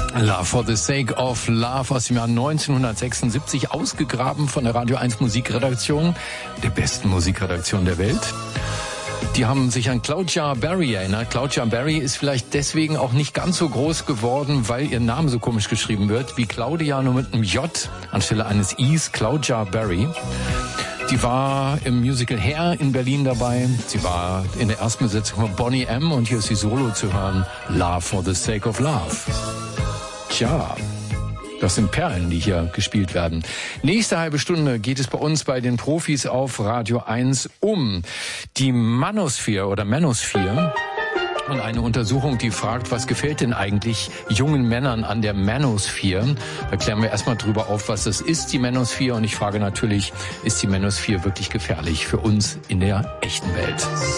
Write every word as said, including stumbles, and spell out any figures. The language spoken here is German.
Love for the Sake of Love aus dem Jahr neunzehnhundertsechsundsiebzig, ausgegraben von der Radio eins Musikredaktion, der besten Musikredaktion der Welt. Die haben sich an Claudia Berry erinnert. Claudia Berry ist vielleicht deswegen auch nicht ganz so groß geworden, weil ihr Name so komisch geschrieben wird, wie Claudia, nur mit einem J anstelle eines Is, Claudia Berry. Die war im Musical Hair in Berlin dabei. Sie war in der ersten Besetzung von Boney M. und hier ist sie solo zu hören. Love for the Sake of Love. Tja, das sind Perlen, die hier gespielt werden. Nächste halbe Stunde geht es bei uns bei den Profis auf Radio eins um die Manosphere oder Manosphere. Und eine Untersuchung, die fragt, was gefällt denn eigentlich jungen Männern an der Manosphere? Da klären wir erstmal drüber auf, was das ist, die Manosphere. Und ich frage natürlich, ist die Manosphere wirklich gefährlich für uns in der echten Welt?